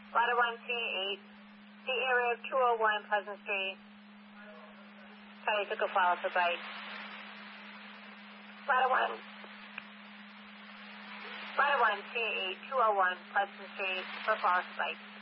Ladder 138, the area of 201 Pleasant Street. Charlie took a follow for bite. Ladder 138, 201 Pleasant Street for follow for bite.